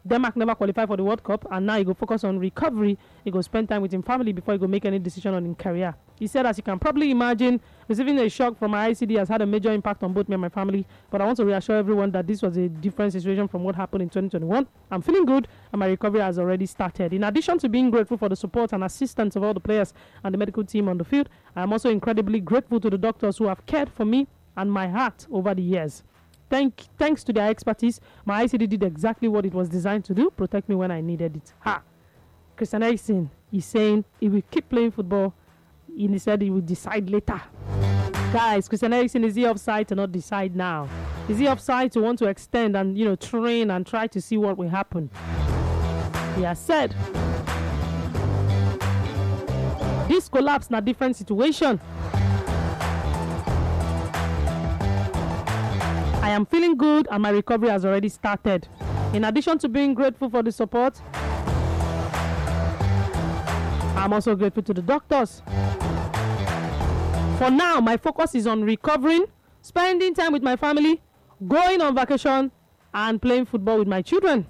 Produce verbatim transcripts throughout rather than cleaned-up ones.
Denmark never qualified for the World Cup, and now he go focus on recovery. He go spend time with his family before he go make any decision on his career. He said, as you can probably imagine, receiving a shock from my I C D has had a major impact on both me and my family, but I want to reassure everyone that this was a different situation from what happened in twenty twenty-one. I'm feeling good, and my recovery has already started. In addition to being grateful for the support and assistance of all the players and the medical team on the field, I am also incredibly grateful to the doctors who have cared for me and my heart over the years. Thank, thanks to their expertise, my I C D did exactly what it was designed to do, protect me when I needed it. Ha! Christian Eriksen is saying he will keep playing football. He said he will decide later. Guys, Christian Eriksen, is he offside to not decide now? Is he offside to want to extend and, you know, train and try to see what will happen? He has said, this collapse in a different situation. I am feeling good and my recovery has already started. In addition to being grateful for the support, I'm also grateful to the doctors. For now, my focus is on recovering, spending time with my family, going on vacation, and playing football with my children.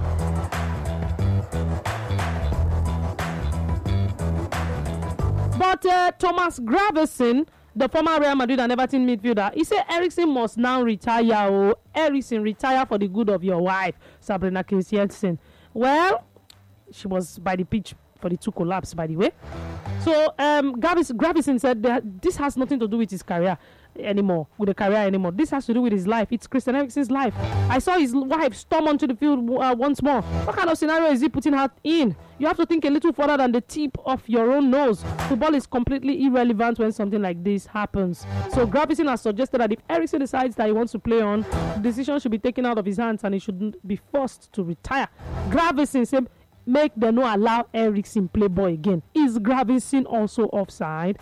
But uh, Thomas Gravesen, the former Real Madrid and Everton midfielder, he said Eriksen must now retire. Oh, Eriksen, retire for the good of your wife, Sabrina Christiansen. Well, she was by the pitch for the two collapse, by the way. So um, Gravis, Gravesen said that this has nothing to do with his career anymore, with the career anymore. This has to do with his life. It's Christian Eriksen's life. I saw his wife storm onto the field uh, once more. What kind of scenario is he putting her in? You have to think a little further than the tip of your own nose. Football is completely irrelevant when something like this happens. So Gravesen has suggested that if Eriksen decides that he wants to play on, the decision should be taken out of his hands and he shouldn't be forced to retire. Gravesen said, make them not allow Eriksen play ball again. Is Gravesen also offside?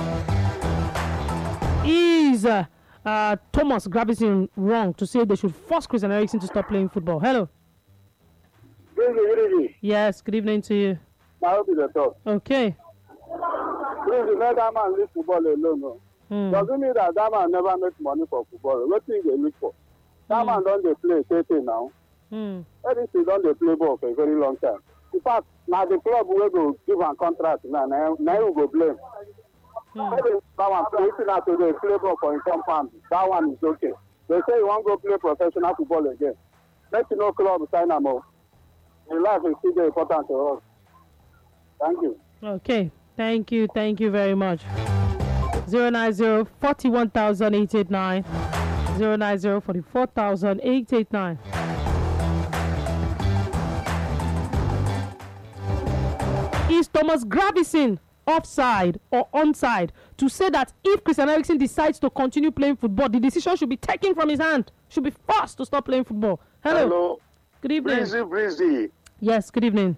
Is uh, uh, Thomas Gravesen wrong to say they should force Christian Eriksen to stop playing football? Hello. Good evening, good evening. Yes, good evening to you. I hope you talk. Okay. Please, let that man leave football alone. No. Mm. Doesn't mean that that man never makes money for football. What thing they look for? That mm. man don't they play, say, say now. Mm. Eriksen don't they play ball for a very long time. In fact, now the club will go give a contract now. Now, now we go blame. Mm. That one waiting out to the play ball for his compound. That one is okay. They say you want to go play professional football again. Let you know club sign them up. Your life is still very important to us. Thank you. Okay. Thank you. Thank you very much. zero nine zero forty-one thousand eight eight nine. zero nine zero forty-four thousand eight eight nine. Is Thomas Gravesen offside or onside to say that if Christian Eriksen decides to continue playing football, the decision should be taken from his hand, should be forced to stop playing football? Hello. Hello. Good evening. Breezy, breezy. Yes, good evening.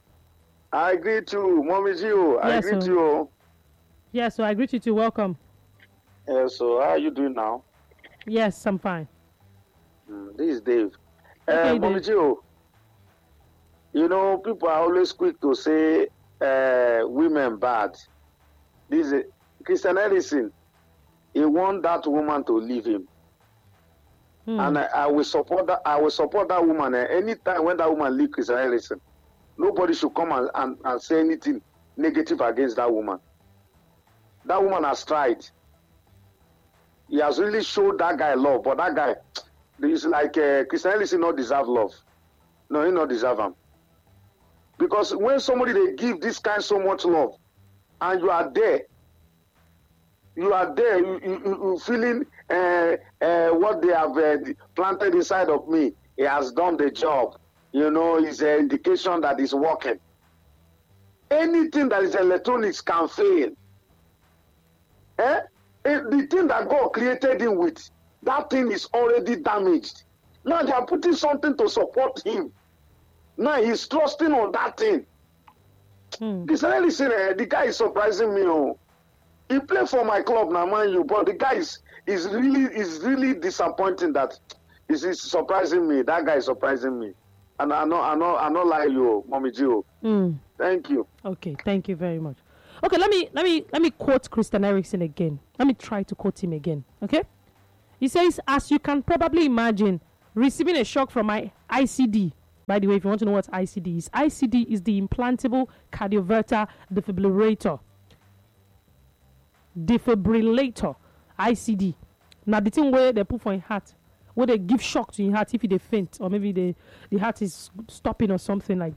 I agree to Mommy Gio. I Yes, agree sir. to you. Yes, so I greet you too. Welcome. Yeah, so how are you doing now? Yes, I'm fine. Mm, this is Dave. Okay, uh, Dave. Mommy Gio, you know, people are always quick to say uh, women bad. This is Christian Eriksen. He want that woman to leave him. Hmm. And I, I will support that. I will support that woman. Uh, anytime when that woman leave Christian Eriksen, nobody should come and, and, and say anything negative against that woman. That woman has tried. He has really showed that guy love, but that guy is like uh, Christian Eriksen not deserve love. No, he not deserve him. Because when somebody they give this kind so much love, and you are there, you are there, you, you, you feeling uh, uh, what they have uh, planted inside of me. He has done the job. You know, it's an indication that it's working. Anything that is electronics can fail. Eh? Eh, the thing that God created him with, that thing is already damaged. Now they are putting something to support him. Now he's trusting on that thing. Hmm. This listen, uh, the guy is surprising me. Oh. He played for my club now, man. You, but the guy is, is really is really disappointing. That is is surprising me. That guy is surprising me, and I know I know I know like you, Mommy Gio. Hmm. Thank you. Okay, thank you very much. Okay, let me let me let me quote Christian Eriksen again. Let me try to quote him again. Okay, he says, "As you can probably imagine, receiving a shock from my I C D By the way, if you want to know what I C D is, I C D is the implantable cardioverter defibrillator. Defibrillator, I C D. Now the thing where they put for your heart, where they give shock to your heart if they faint or maybe the, the heart is stopping or something like